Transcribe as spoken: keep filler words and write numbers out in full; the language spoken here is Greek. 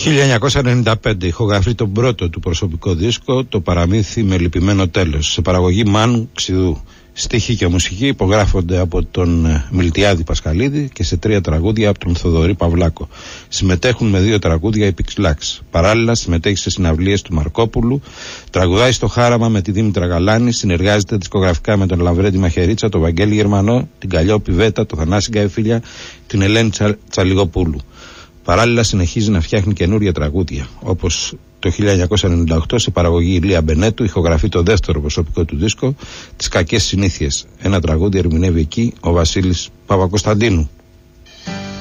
χίλια εννιακόσια ενενήντα πέντε ηχογραφεί τον πρώτο του προσωπικό δίσκο, το Παραμύθι με λυπημένο τέλος, σε παραγωγή Μάνου Ξηδού. Στίχοι και μουσική υπογράφονται από τον Μιλτιάδη Πασχαλίδη και σε τρία τραγούδια από τον Θοδωρή Παυλάκο. Συμμετέχουν με δύο τραγούδια οι Πιξλάξ. Παράλληλα συμμετέχει σε συναυλίες του Μαρκόπουλου, τραγουδάει στο Χάραμα με τη Δήμητρα Γαλάνη, συνεργάζεται δισκογραφικά με τον Λαβρέντη Μαχαιρίτσα, τον Βαγγέλη Γερμανό, την Καλλιόπη Βέτα, τον Θανάση Γκαεφίλια, την Ελένη Τσα... Τσαλιγοπούλου. Παράλληλα συνεχίζει να φτιάχνει καινούρια τραγούδια, όπως το χίλια εννιακόσια ενενήντα οκτώ σε παραγωγή Ηλία Μπενέτου ηχογραφεί το δεύτερο προσωπικό του δίσκο, «Τις κακές συνήθειες». Ένα τραγούδι ερμηνεύει εκεί ο Βασίλης Παπακοσταντίνου.